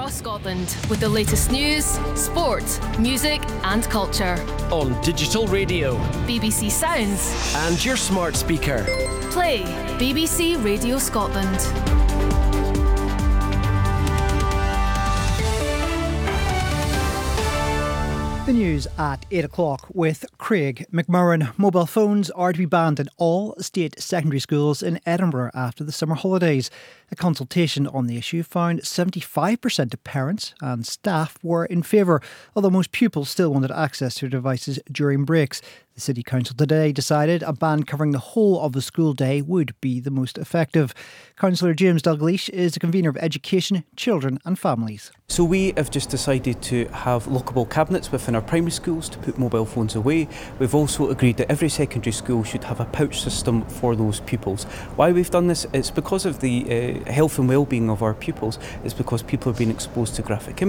across Scotland with the latest news, sport, music and culture. On digital radio, BBC Sounds and your smart speaker. Play BBC Radio Scotland. The news at 8 o'clock with Craig McMurran. Mobile phones are to be banned in all state secondary schools in Edinburgh after the summer holidays. A consultation on the issue found 75% of parents and staff were in favour, although most pupils still wanted access to their devices during breaks. The City Council today decided a ban covering the whole of the school day would be the most effective. Councillor James Dalgleish is the convener of Education, Children and Families. So we have just decided to have lockable cabinets within our primary schools to put mobile phones away. We've also agreed that every secondary school should have a pouch system for those pupils. Why we've done this, it's because of the health and well-being of our pupils. It's because people are being exposed to graphic images.